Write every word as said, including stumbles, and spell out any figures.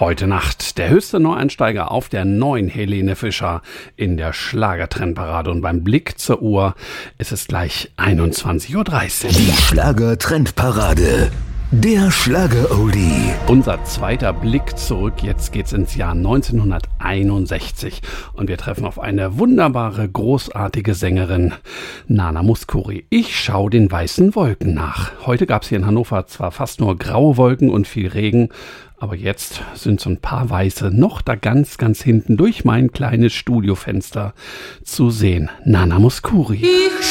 Heute Nacht der höchste Neueinsteiger auf der neuen Helene Fischer in der Schlagertrendparade. Und beim Blick zur Uhr ist es gleich einundzwanzig Uhr dreißig. Die Schlagertrendparade. Der Schlager-Oldie. Unser zweiter Blick zurück. Jetzt geht's ins Jahr neunzehnhunderteinundsechzig. Und wir treffen auf eine wunderbare, großartige Sängerin, Nana Mouskouri. Ich schaue den weißen Wolken nach. Heute gab's hier in Hannover zwar fast nur graue Wolken und viel Regen, aber jetzt sind so ein paar weiße noch da ganz, ganz hinten durch mein kleines Studiofenster zu sehen. Nana Mouskouri. Ich